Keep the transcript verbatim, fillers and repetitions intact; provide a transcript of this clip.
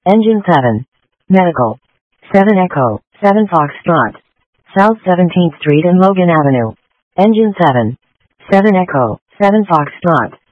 Engine seven. Medical. seven Echo, seven Foxtrot. South seventeenth Street and Logan Avenue. Engine seven. seven Echo, seven Foxtrot.